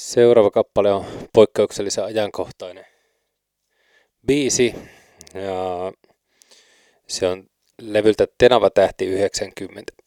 Seuraava kappale on poikkeuksellisen ajankohtainen biisi ja se on levyltä Tenava tähti 90.